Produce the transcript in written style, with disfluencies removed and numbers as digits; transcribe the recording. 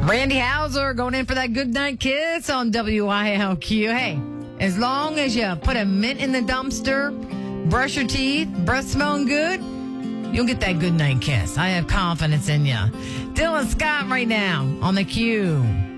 Randy Hauser going in for that good night kiss on WILQ. Hey, as long as you put a mint in the dumpster, brush your teeth, breath smelling good, you'll get that good night kiss. I have confidence in you. Dylan Scott right now on the Q.